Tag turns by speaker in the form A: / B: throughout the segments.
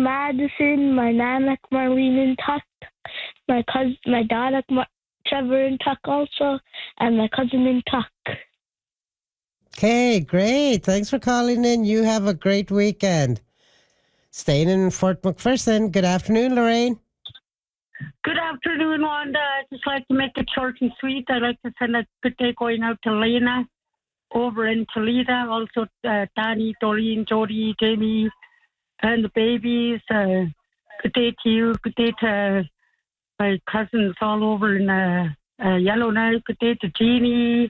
A: Madison, my nanak Marlene and Tuck, my dad Trevor and Tuck also, and my cousin in Tuck.
B: Okay, great. Thanks for calling in. You have a great weekend. Staying in Fort McPherson. Good afternoon, Lorraine.
C: Good afternoon, Wanda. I'd just like to make it short and sweet. I'd like to send a good day going out to Lena over in Toledo. Also, Danny, Doreen, Jody, Jamie, and the babies. Good day to you. Good day to my cousins all over in Yellowknife. Good day to Jeannie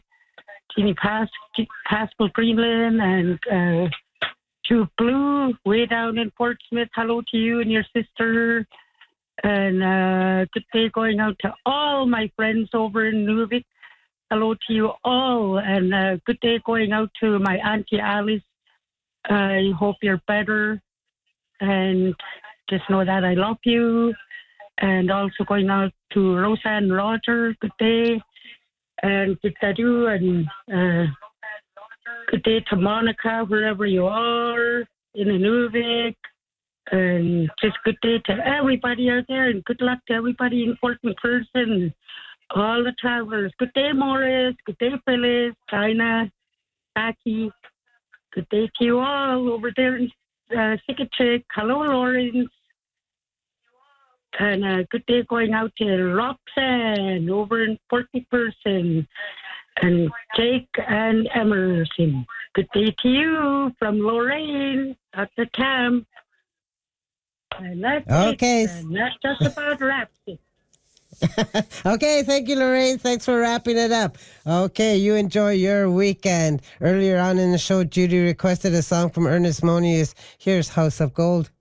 C: Pascal Greenland, and to Blue way down in Portsmouth. Hello to you and your sister. And good day going out to all my friends over in Nuvik. Hello to you all. And good day going out to my Auntie Alice. I hope you're better. And just know that I love you. And also going out to Rosa and Roger. Good day. And good day and good day to Monica, wherever you are, in Nuvik. And just good day to everybody out there, and good luck to everybody in Fort McPherson, all the travelers. Good day, Morris. Good day, Phyllis, China, Becky. Good day to you all over there in Sikachik. Hello, Lawrence. And good day going out to Roxanne over in Fort McPherson, and Jake and Emerson. Good day to you from Lorraine at the camp. And that's
B: Okay.
C: it. And that's just about wraps it.
B: Okay, thank you, Lorraine. Thanks for wrapping it up. Okay, you enjoy your weekend. Earlier on in the show, Judy requested a song from Ernest Monius. Here's House of Gold.